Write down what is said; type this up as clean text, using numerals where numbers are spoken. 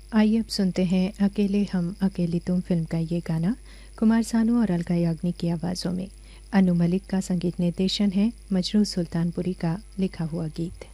आइए अब सुनते हैं अकेले हम अकेली तुम फिल्म का ये गाना कुमार सानू और अलका याग्निक की आवाज़ों में। अनु मलिक का संगीत निर्देशन है, मजरूह सुल्तानपुरी का लिखा हुआ गीत।